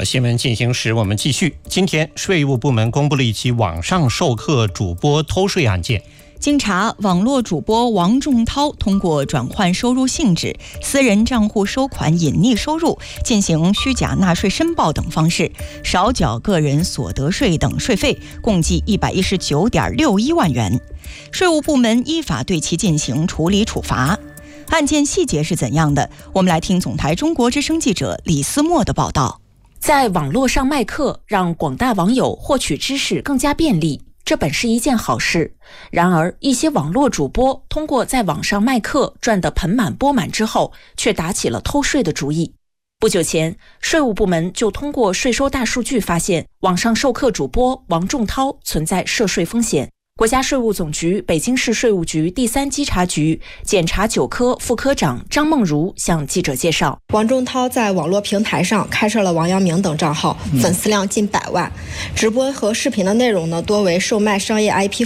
新闻进行时，我们继续。今天，税务部门公布了一起网上授课主播偷税案件。 经查，网络主播王仲涛通过转换收入性质、私人账户收款隐匿收入、进行虚假纳税申报等方式，少缴个人所得税等税费，共计119.61万元。税务部门依法对其进行处理处罚。案件细节是怎样的？我们来听总台中国之声记者李思墨的报道。 在网络上卖课，让广大网友获取知识更加便利，这本是一件好事。然而，一些网络主播通过在网上卖课赚得盆满钵满之后，却打起了偷税的主意。不久前，税务部门就通过税收大数据发现，网上授课主播王仲涛存在涉税风险。国家税务总局北京市税务局第3稽查局检察9科副科长张梦如向记者介绍， 王仲涛在网络平台上开设了王阳明等账号，粉丝量近100万，直播和视频的内容呢多为售卖商业 IP